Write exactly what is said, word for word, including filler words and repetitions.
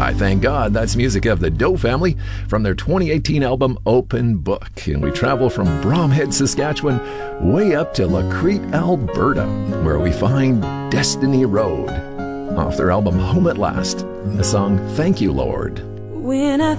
I thank God. That's music of the Doe Family from their twenty eighteen album Open Book. And we travel from Bromhead, Saskatchewan, way up to Lacrete, Alberta, where we find Destiny Road off their album Home at Last, the song Thank You, Lord. When I